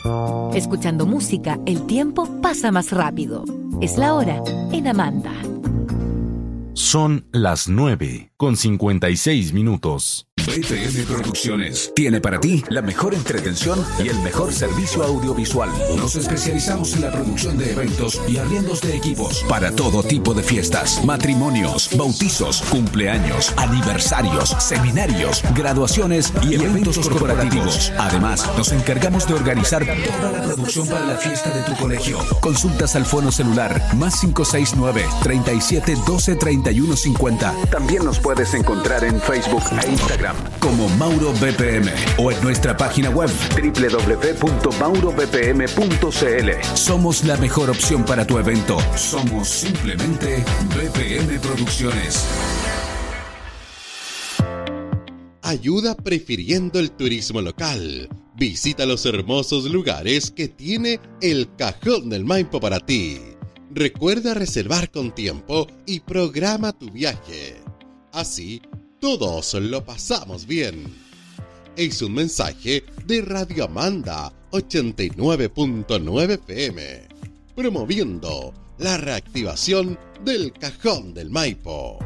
Escuchando música, el tiempo pasa más rápido. Es la hora en Amanda. Son las 9:56. BPM Producciones tiene para ti la mejor entretención y el mejor servicio audiovisual. Nos especializamos en la producción de eventos y arriendos de equipos para todo tipo de fiestas, matrimonios, bautizos, cumpleaños, aniversarios, seminarios, graduaciones y eventos corporativos. Además, nos encargamos de organizar toda la producción para la fiesta de tu colegio. Consultas al fono celular +569 37 12 31 50. También nos puedes encontrar en Facebook e Instagram como Mauro BPM o en nuestra página web www.maurobpm.cl. Somos la mejor opción para tu evento. Somos simplemente BPM Producciones. Ayuda prefiriendo el turismo local. Visita los hermosos lugares que tiene el Cajón del Maipo para ti. Recuerda reservar con tiempo y programa tu viaje. Así, todos lo pasamos bien. Es un mensaje de Radio Amanda 89.9 FM, promoviendo la reactivación del Cajón del Maipo.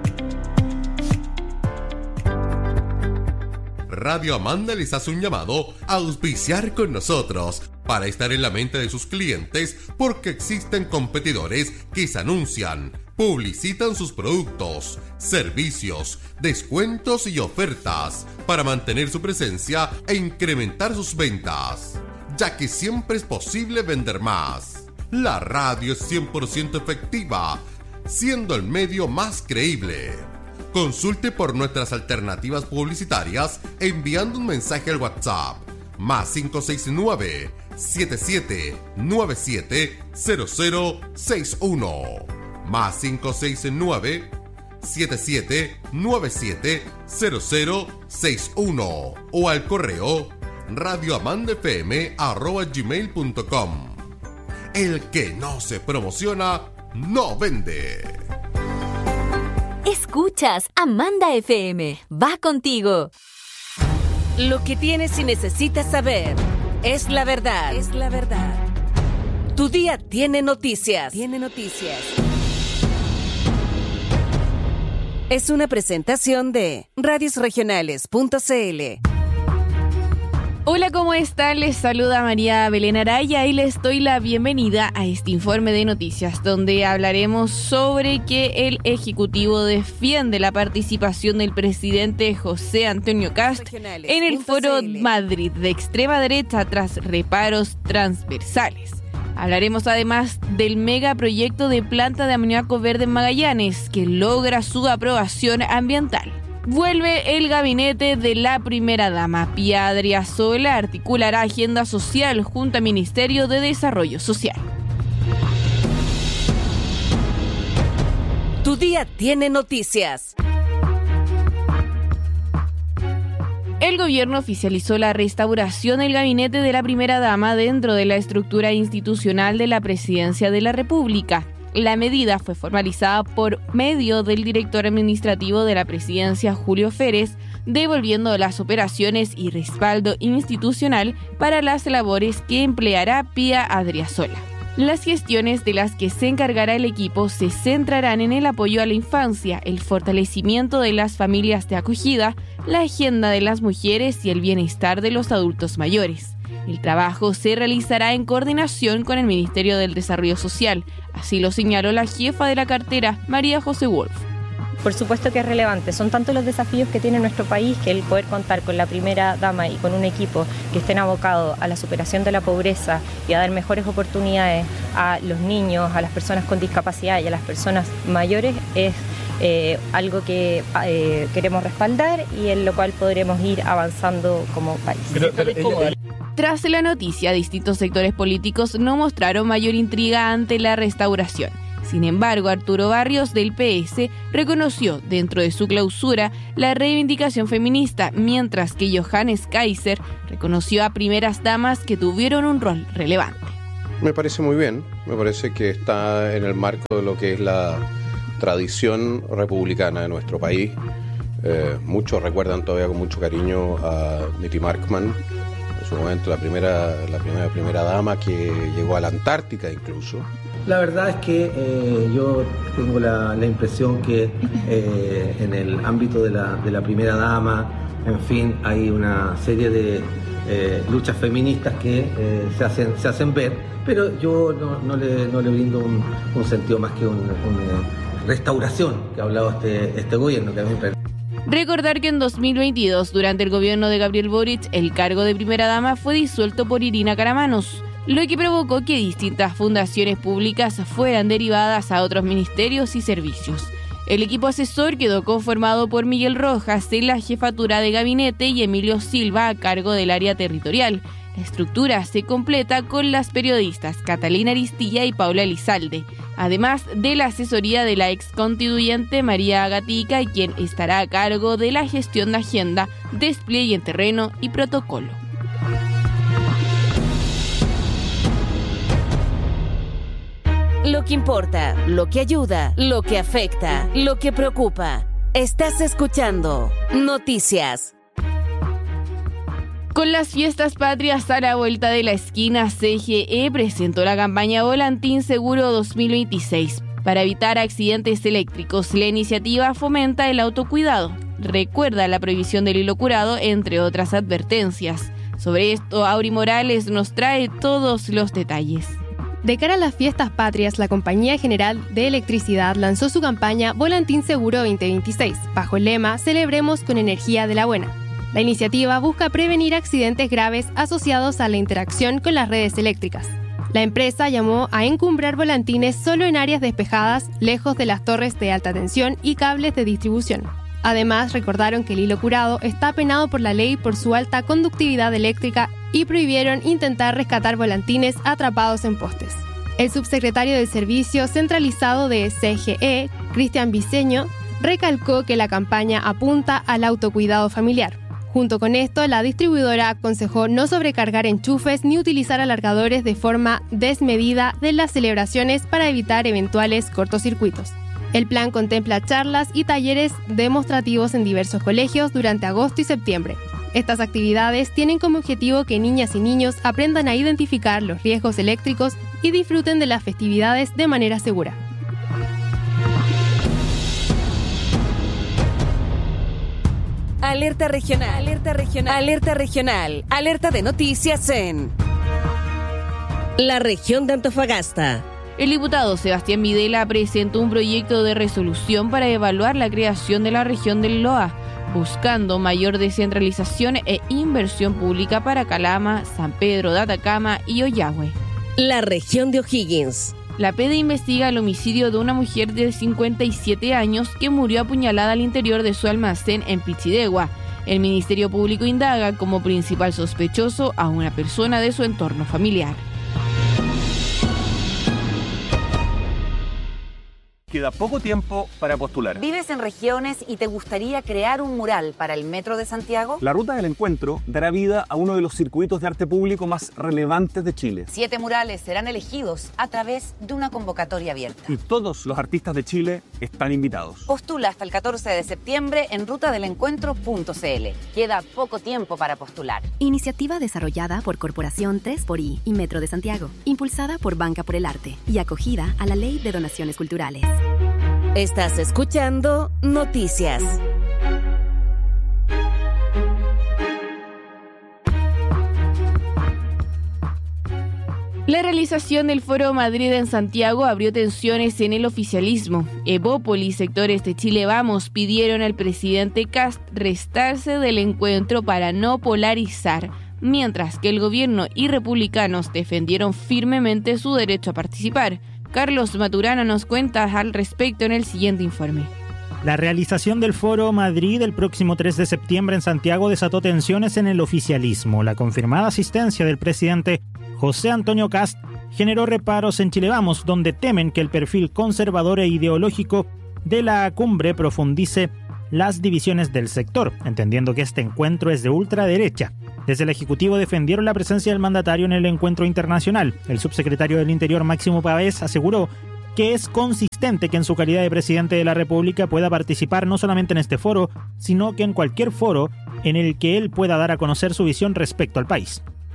Radio Amanda les hace un llamado a auspiciar con nosotros para estar en la mente de sus clientes, porque existen competidores que se anuncian, publicitan sus productos, servicios, descuentos y ofertas para mantener su presencia e incrementar sus ventas, ya que siempre es posible vender más. La radio es 100% efectiva, siendo el medio más creíble. Consulte por nuestras alternativas publicitarias enviando un mensaje al WhatsApp +569 7797 0061 +569 7797 0061 o al correo radioamandafm@gmail.com. El que no se promociona no vende. Escuchas Amanda FM. Va contigo. Lo que tienes y necesitas saber es la verdad. Es la verdad. Tu día tiene noticias. Tiene noticias. Es una presentación de radiosregionales.cl. Hola, ¿cómo están? Les saluda María Belén Araya y les doy la bienvenida a este informe de noticias, donde hablaremos sobre que el Ejecutivo defiende la participación del presidente José Antonio Kast en el Foro Madrid de extrema derecha tras reparos transversales. Hablaremos además del megaproyecto de planta de amoníaco verde en Magallanes, que logra su aprobación ambiental. Vuelve el gabinete de la primera dama. Pía Adriasola articulará agenda social junto al Ministerio de Desarrollo Social. Tu día tiene noticias. El gobierno oficializó la restauración del gabinete de la primera dama dentro de la estructura institucional de la Presidencia de la República. La medida fue formalizada por medio del director administrativo de la Presidencia, Julio Férez, devolviendo las operaciones y respaldo institucional para las labores que empleará Pía Adriasola. Las gestiones de las que se encargará el equipo se centrarán en el apoyo a la infancia, el fortalecimiento de las familias de acogida, la agenda de las mujeres y el bienestar de los adultos mayores. El trabajo se realizará en coordinación con el Ministerio del Desarrollo Social, así lo señaló la jefa de la cartera, María José Wolf. Por supuesto que es relevante, son tantos los desafíos que tiene nuestro país que el poder contar con la primera dama y con un equipo que estén abocados a la superación de la pobreza y a dar mejores oportunidades a los niños, a las personas con discapacidad y a las personas mayores es algo que queremos respaldar y en lo cual podremos ir avanzando como país. Tras la noticia, distintos sectores políticos no mostraron mayor intriga ante la restauración. Sin embargo, Arturo Barrios del PS reconoció dentro de su clausura la reivindicación feminista, mientras que Johannes Kaiser reconoció a primeras damas que tuvieron un rol relevante. Me parece muy bien, me parece que está en el marco de lo que es la tradición republicana de nuestro país. Muchos recuerdan todavía con mucho cariño a Mitty Markman, su momento la primera dama que llegó a la Antártica incluso. La verdad es que yo tengo la impresión que en el ámbito de la primera dama, en fin, hay una serie de luchas feministas que se hacen ver, pero yo no le brindo un sentido más que una restauración que ha hablado este gobierno, que a mí me parece. Recordar que en 2022, durante el gobierno de Gabriel Boric, el cargo de primera dama fue disuelto por Irina Karamanos, lo que provocó que distintas fundaciones públicas fueran derivadas a otros ministerios y servicios. El equipo asesor quedó conformado por Miguel Rojas en la jefatura de gabinete y Emilio Silva a cargo del área territorial. La estructura se completa con las periodistas Catalina Aristilla y Paula Elizalde, además de la asesoría de la ex constituyente María Agatica, quien estará a cargo de la gestión de agenda, despliegue en terreno y protocolo. Lo que importa, lo que ayuda, lo que afecta, lo que preocupa. Estás escuchando Noticias. Con las fiestas patrias a la vuelta de la esquina, CGE presentó la campaña Volantín Seguro 2026. Para evitar accidentes eléctricos, la iniciativa fomenta el autocuidado, recuerda la prohibición del hilo curado, entre otras advertencias. Sobre esto, Auri Morales nos trae todos los detalles. De cara a las fiestas patrias, la Compañía General de Electricidad lanzó su campaña Volantín Seguro 2026, bajo el lema Celebremos con energía de la buena. La iniciativa busca prevenir accidentes graves asociados a la interacción con las redes eléctricas. La empresa llamó a encumbrar volantines solo en áreas despejadas, lejos de las torres de alta tensión y cables de distribución. Además, recordaron que el hilo curado está penado por la ley por su alta conductividad eléctrica y prohibieron intentar rescatar volantines atrapados en postes. El subsecretario del Servicio Centralizado de CGE, Cristian Viceño, recalcó que la campaña apunta al autocuidado familiar. Junto con esto, la distribuidora aconsejó no sobrecargar enchufes ni utilizar alargadores de forma desmedida de las celebraciones para evitar eventuales cortocircuitos. El plan contempla charlas y talleres demostrativos en diversos colegios durante agosto y septiembre. Estas actividades tienen como objetivo que niñas y niños aprendan a identificar los riesgos eléctricos y disfruten de las festividades de manera segura. Alerta regional, alerta regional, alerta regional, alerta de noticias en la región de Antofagasta. El diputado Sebastián Videla presentó un proyecto de resolución para evaluar la creación de la región del Loa, buscando mayor descentralización e inversión pública para Calama, San Pedro de Atacama y Ollagüe. La región de O'Higgins. La PDI investiga el homicidio de una mujer de 57 años que murió apuñalada al interior de su almacén en Pichidegua. El Ministerio Público indaga como principal sospechoso a una persona de su entorno familiar. Queda poco tiempo para postular. ¿Vives en regiones y te gustaría crear un mural para el Metro de Santiago? La Ruta del Encuentro dará vida a uno de los circuitos de arte público más relevantes de Chile. 7 murales serán elegidos a través de una convocatoria abierta. Y todos los artistas de Chile están invitados. Postula hasta el 14 de septiembre en rutadelencuentro.cl. Queda poco tiempo para postular. Iniciativa desarrollada por Corporación 3xI y Metro de Santiago, impulsada por Banca por el Arte y acogida a la Ley de Donaciones Culturales. Estás escuchando Noticias. La realización del Foro Madrid en Santiago abrió tensiones en el oficialismo. Evópoli y sectores de Chile Vamos pidieron al presidente Kast restarse del encuentro para no polarizar, mientras que el gobierno y republicanos defendieron firmemente su derecho a participar. Carlos Maturana nos cuenta al respecto en el siguiente informe. La realización del Foro Madrid el próximo 3 de septiembre en Santiago desató tensiones en el oficialismo. La confirmada asistencia del presidente José Antonio Kast generó reparos en Chile Vamos, donde temen que el perfil conservador e ideológico de la cumbre profundice las divisiones del sector, entendiendo que este encuentro es de ultraderecha. Desde el Ejecutivo defendieron la presencia del mandatario en el encuentro internacional. El subsecretario del Interior, Máximo Pavés, aseguró que es consistente que en su calidad de presidente de la República pueda participar no solamente en este foro, sino que en cualquier foro en el que él pueda dar a conocer su visión respecto al país.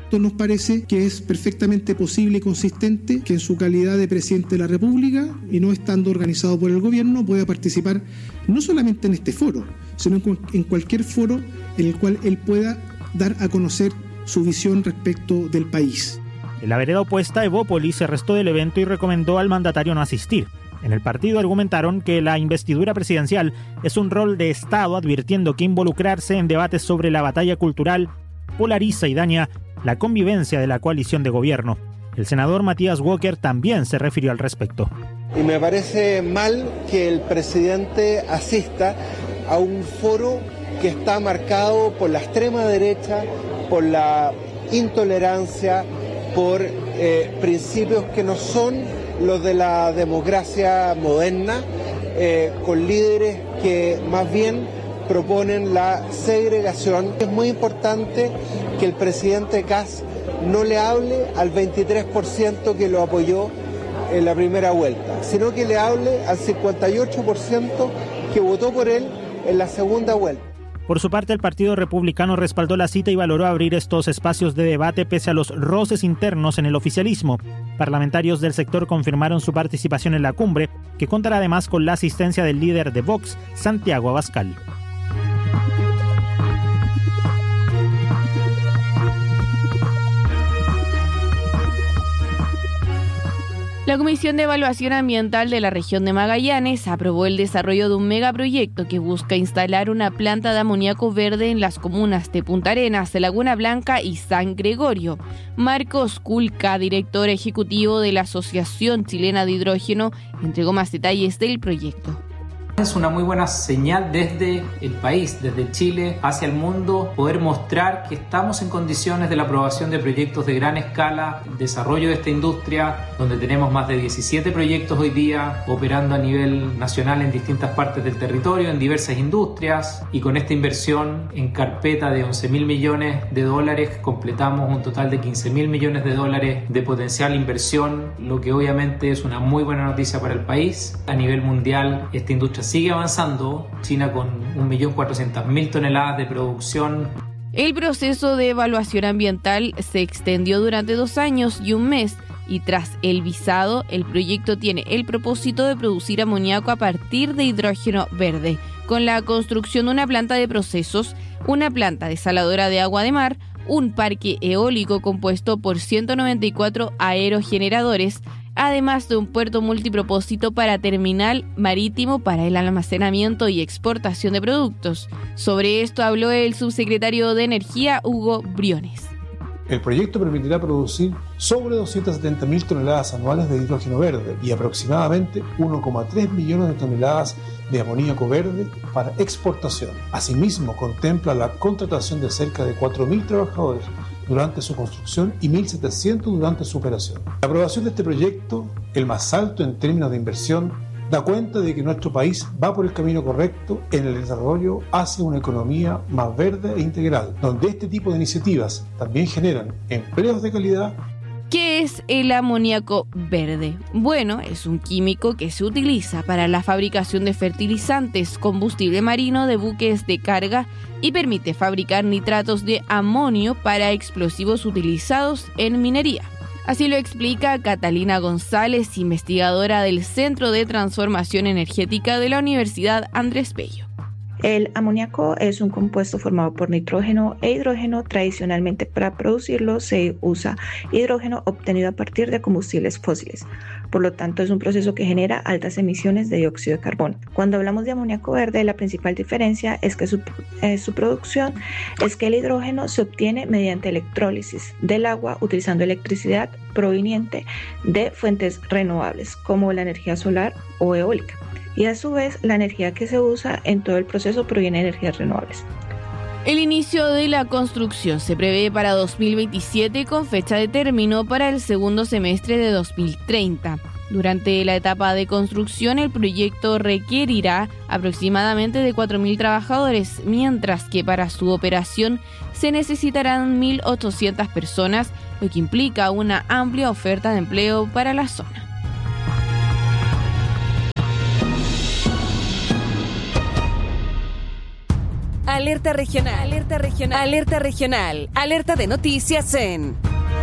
Nos parece que es perfectamente posible y consistente que en su calidad de presidente de la República y no estando organizado por el gobierno pueda participar no solamente en este foro, sino en cualquier foro en el cual él pueda dar a conocer su visión respecto del país. En la vereda opuesta, Evópolis se restó del evento y recomendó al mandatario no asistir. En el partido argumentaron que la investidura presidencial es un rol de Estado, advirtiendo que involucrarse en debates sobre la batalla cultural polariza y daña la convivencia de la coalición de gobierno. El senador Matías Walker también se refirió al respecto. Y me parece mal que el presidente asista a un foro que está marcado por la extrema derecha, por la intolerancia, por principios que no son los de la democracia moderna, con líderes que más bien proponen la segregación. Es muy importante que el presidente Kast no le hable al 23% que lo apoyó en la primera vuelta, sino que le hable al 58% que votó por él en la segunda vuelta. Por su parte, el Partido Republicano respaldó la cita y valoró abrir estos espacios de debate pese a los roces internos en el oficialismo. Parlamentarios del sector confirmaron su participación en la cumbre, que contará además con la asistencia del líder de Vox, Santiago Abascal. La Comisión de Evaluación Ambiental de la región de Magallanes aprobó el desarrollo de un megaproyecto que busca instalar una planta de amoníaco verde en las comunas de Punta Arenas, Laguna Blanca y San Gregorio. Marcos Kulka, director ejecutivo de la Asociación Chilena de Hidrógeno, entregó más detalles del proyecto. Es una muy buena señal desde el país, desde Chile hacia el mundo, poder mostrar que estamos en condiciones de la aprobación de proyectos de gran escala, el desarrollo de esta industria, donde tenemos más de 17 proyectos hoy día operando a nivel nacional en distintas partes del territorio, en diversas industrias, y con esta inversión en carpeta de 11.000 millones de dólares completamos un total de 15.000 millones de dólares de potencial inversión, lo que obviamente es una muy buena noticia para el país. A nivel mundial, esta industria sigue avanzando, China con 1.400.000 toneladas de producción. El proceso de evaluación ambiental se extendió durante 2 años y 1 mes, y tras el visado, el proyecto tiene el propósito de producir amoníaco a partir de hidrógeno verde, con la construcción de una planta de procesos, una planta desaladora de agua de mar, un parque eólico compuesto por 194 aerogeneradores, además de un puerto multipropósito para terminal marítimo para el almacenamiento y exportación de productos. Sobre esto habló el subsecretario de Energía, Hugo Briones. El proyecto permitirá producir sobre 270.000 toneladas anuales de hidrógeno verde y aproximadamente 1,3 millones de toneladas de amoníaco verde para exportación. Asimismo, contempla la contratación de cerca de 4.000 trabajadores durante su construcción y 1.700 durante su operación. La aprobación de este proyecto, el más alto en términos de inversión, da cuenta de que nuestro país va por el camino correcto en el desarrollo hacia una economía más verde e integral, donde este tipo de iniciativas también generan empleos de calidad. ¿Qué es el amoníaco verde? Bueno, es un químico que se utiliza para la fabricación de fertilizantes, combustible marino de buques de carga y permite fabricar nitratos de amonio para explosivos utilizados en minería. Así lo explica Catalina González, investigadora del Centro de Transformación Energética de la Universidad Andrés Bello. El amoníaco es un compuesto formado por nitrógeno e hidrógeno. Tradicionalmente, para producirlo se usa hidrógeno obtenido a partir de combustibles fósiles. Por lo tanto, es un proceso que genera altas emisiones de dióxido de carbono. Cuando hablamos de amoníaco verde, la principal diferencia es que su producción es que el hidrógeno se obtiene mediante electrólisis del agua utilizando electricidad proveniente de fuentes renovables como la energía solar o eólica. Y a su vez, la energía que se usa en todo el proceso proviene de energías renovables. El inicio de la construcción se prevé para 2027 con fecha de término para el segundo semestre de 2030. Durante la etapa de construcción, el proyecto requerirá aproximadamente de 4.000 trabajadores, mientras que para su operación se necesitarán 1.800 personas, lo que implica una amplia oferta de empleo para la zona. Alerta regional, alerta regional, alerta regional, alerta de noticias en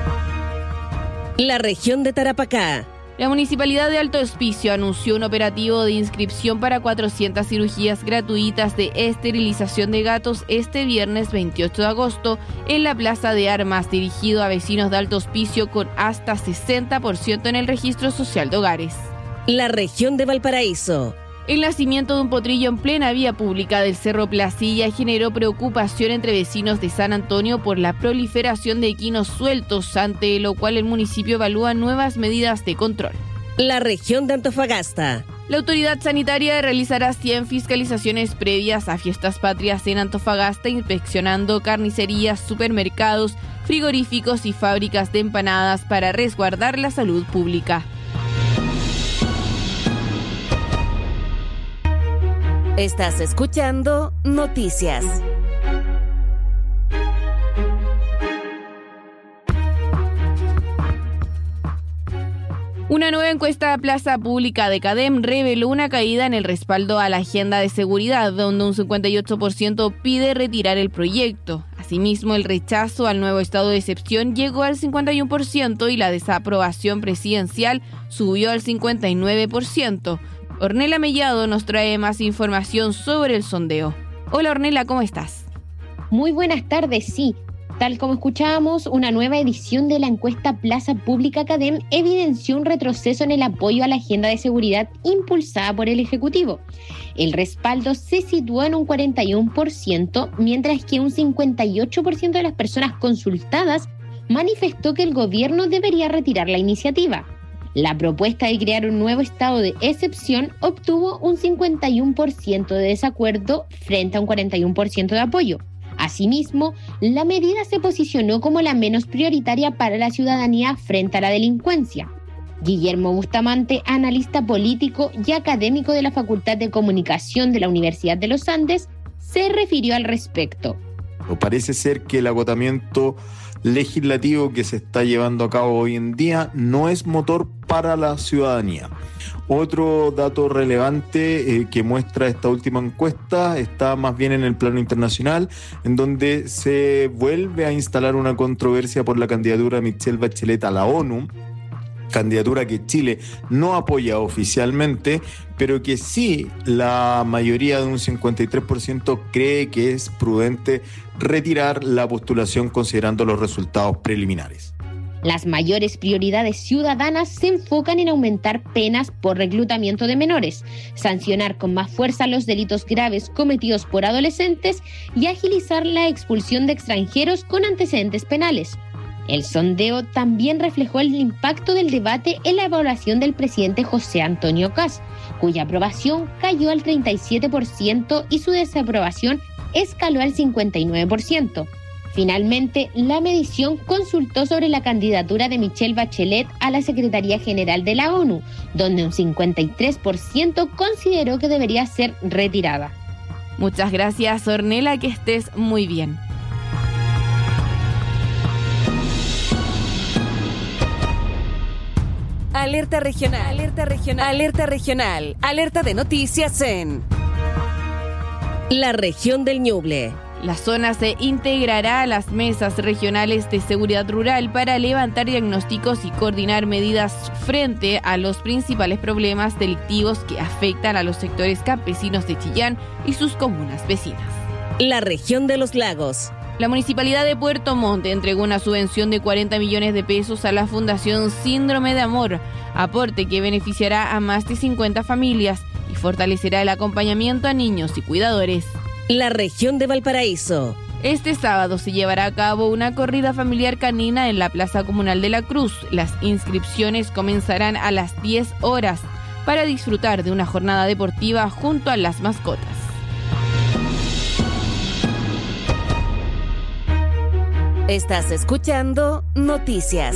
la región de Tarapacá. La Municipalidad de Alto Hospicio anunció un operativo de inscripción para 400 cirugías gratuitas de esterilización de gatos este viernes 28 de agosto en la Plaza de Armas, dirigido a vecinos de Alto Hospicio con hasta 60% en el registro social de hogares. La región de Valparaíso. El nacimiento de un potrillo en plena vía pública del Cerro Placilla generó preocupación entre vecinos de San Antonio por la proliferación de equinos sueltos, ante lo cual el municipio evalúa nuevas medidas de control. La región de Antofagasta. La autoridad sanitaria realizará 100 fiscalizaciones previas a Fiestas Patrias en Antofagasta, inspeccionando carnicerías, supermercados, frigoríficos y fábricas de empanadas para resguardar la salud pública. Estás escuchando Noticias. Una nueva encuesta a Plaza Pública de CADEM reveló una caída en el respaldo a la agenda de seguridad, donde un 58% pide retirar el proyecto. Asimismo, el rechazo al nuevo estado de excepción llegó al 51% y la desaprobación presidencial subió al 59%. Ornella Mellado nos trae más información sobre el sondeo. Hola Ornella, ¿cómo estás? Muy buenas tardes, sí. Tal como escuchábamos, una nueva edición de la encuesta Plaza Pública CADEM evidenció un retroceso en el apoyo a la agenda de seguridad impulsada por el Ejecutivo. El respaldo se situó en un 41%, mientras que un 58% de las personas consultadas manifestó que el gobierno debería retirar la iniciativa. La propuesta de crear un nuevo estado de excepción obtuvo un 51% de desacuerdo frente a un 41% de apoyo. Asimismo, la medida se posicionó como la menos prioritaria para la ciudadanía frente a la delincuencia. Guillermo Bustamante, analista político y académico de la Facultad de Comunicación de la Universidad de los Andes, se refirió al respecto. Parece ser que el agotamiento legislativo que se está llevando a cabo hoy en día no es motor para la ciudadanía. Otro dato relevante que muestra esta última encuesta está más bien en el plano internacional, en donde se vuelve a instalar una controversia por la candidatura de Michelle Bachelet a la ONU, candidatura que Chile no apoya oficialmente, pero que sí la mayoría de un 53% cree que es prudente retirar la postulación considerando los resultados preliminares. Las mayores prioridades ciudadanas se enfocan en aumentar penas por reclutamiento de menores, sancionar con más fuerza los delitos graves cometidos por adolescentes y agilizar la expulsión de extranjeros con antecedentes penales. El sondeo también reflejó el impacto del debate en la evaluación del presidente José Antonio Kast, cuya aprobación cayó al 37% y su desaprobación escaló al 59%. Finalmente, la medición consultó sobre la candidatura de Michelle Bachelet a la Secretaría General de la ONU, donde un 53% consideró que debería ser retirada. Muchas gracias, Ornella, que estés muy bien. Alerta regional, alerta regional, alerta regional, alerta de noticias en la región del Ñuble. La zona se integrará a las mesas regionales de seguridad rural para levantar diagnósticos y coordinar medidas frente a los principales problemas delictivos que afectan a los sectores campesinos de Chillán y sus comunas vecinas. La región de los lagos. La Municipalidad de Puerto Montt entregó una subvención de 40 millones de pesos a la Fundación Síndrome de Amor, aporte que beneficiará a más de 50 familias y fortalecerá el acompañamiento a niños y cuidadores. La región de Valparaíso. Este sábado se llevará a cabo una corrida familiar canina en la Plaza Comunal de la Cruz. Las inscripciones comenzarán a las 10 horas para disfrutar de una jornada deportiva junto a las mascotas. Estás escuchando Noticias.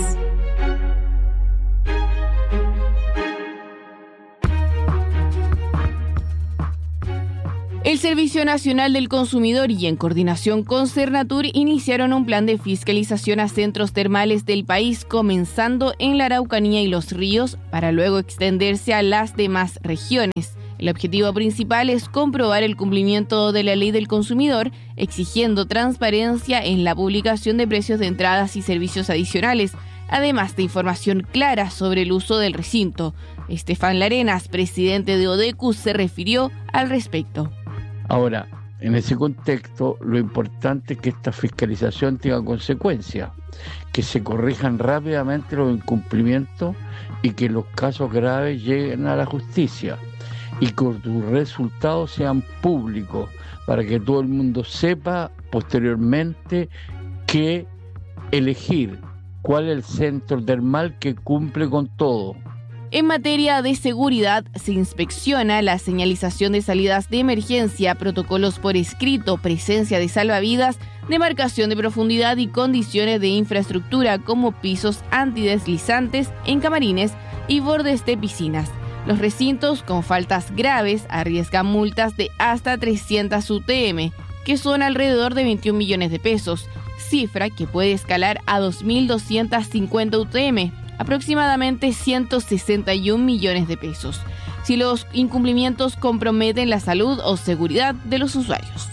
El Servicio Nacional del Consumidor y en coordinación con Cernatur iniciaron un plan de fiscalización a centros termales del país, comenzando en la Araucanía y Los Ríos, para luego extenderse a las demás regiones. El objetivo principal es comprobar el cumplimiento de la ley del consumidor, exigiendo transparencia en la publicación de precios de entradas y servicios adicionales, además de información clara sobre el uso del recinto. Estefan Larenas, presidente de ODECU, se refirió al respecto. Ahora, en ese contexto, lo importante es que esta fiscalización tenga consecuencias, que se corrijan rápidamente los incumplimientos y que los casos graves lleguen a la justicia y que sus resultados sean públicos para que todo el mundo sepa posteriormente qué elegir, cuál es el centro del mal que cumple con todo. En materia de seguridad, se inspecciona la señalización de salidas de emergencia, protocolos por escrito, presencia de salvavidas, demarcación de profundidad y condiciones de infraestructura como pisos antideslizantes en camarines y bordes de piscinas. Los recintos con faltas graves arriesgan multas de hasta 300 UTM, que son alrededor de 21 millones de pesos, cifra que puede escalar a 2.250 UTM, aproximadamente 161 millones de pesos, si los incumplimientos comprometen la salud o seguridad de los usuarios.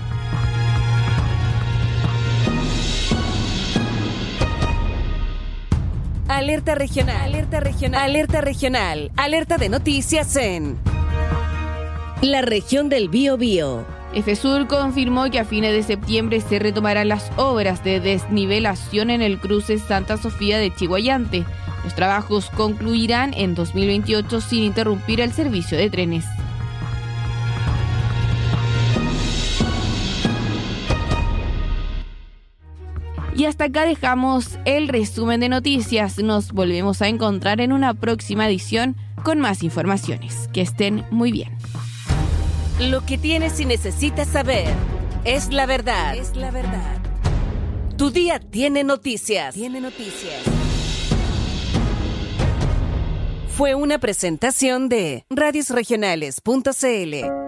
Alerta regional, alerta regional, alerta regional, alerta de noticias en la región del Biobío. Efesur confirmó que a fines de septiembre se retomarán las obras de desnivelación en el cruce Santa Sofía de Chiguayante. Los trabajos concluirán en 2028 sin interrumpir el servicio de trenes. Y hasta acá dejamos el resumen de noticias. Nos volvemos a encontrar en una próxima edición con más informaciones. Que estén muy bien. Lo que tienes y necesitas saber es la verdad. Es la verdad. Tu día tiene noticias. Tiene noticias. Fue una presentación de radiosregionales.cl.